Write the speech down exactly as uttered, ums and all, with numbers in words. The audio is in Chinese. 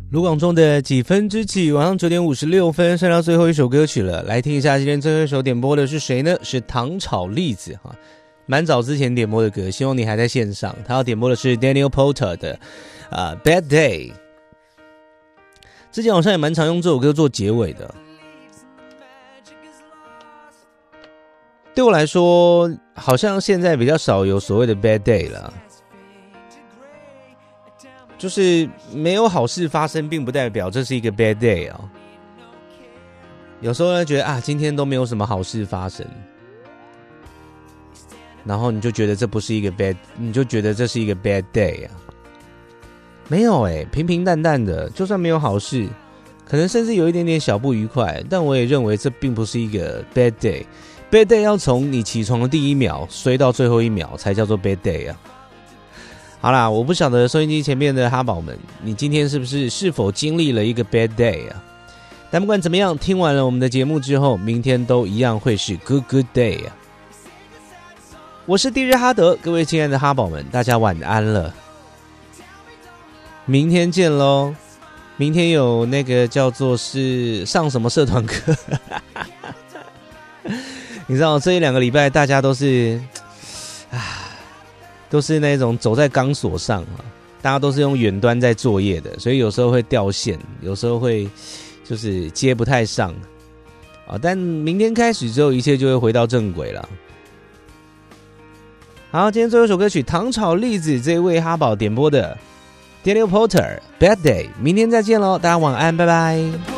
卢广仲的几分之几，晚上九点五十六分，剩到最后一首歌曲了。来听一下，今天最后一首点播的是谁呢？是糖炒栗子哈，蛮早之前点播的歌，希望你还在线上。他要点播的是 Daniel Porter 的、呃、Bad Day。之前好像也蛮常用这首歌做结尾的。对我来说，好像现在比较少有所谓的 Bad Day 了。就是没有好事发生，并不代表这是一个 bad day 啊、哦。有时候呢，觉得啊，今天都没有什么好事发生，然后你就觉得这不是一个 bad， 你就觉得这是一个 bad day 啊。没有哎、欸，平平淡淡的，就算没有好事，可能甚至有一点点小不愉快，但我也认为这并不是一个 bad day。bad day 要从你起床的第一秒衰到最后一秒，才叫做 bad day 啊。好啦，我不晓得收音机前面的哈宝们，你今天是不是是否经历了一个 bad day 啊？但不管怎么样，听完了我们的节目之后，明天都一样会是 good good day 啊！我是地日哈德，各位亲爱的哈宝们，大家晚安了，明天见咯。明天有那个叫做是上什么社团课，你知道这一两个礼拜大家都是，唉。都是那种走在钢索上啊，大家都是用远端在作业的，所以有时候会掉线，有时候会就是接不太上啊。但明天开始之后，一切就会回到正轨了。好，今天最后一首歌曲糖炒栗子，这位哈宝点播的 Daniel Porter Bad Day， 明天再见咯，大家晚安，拜拜。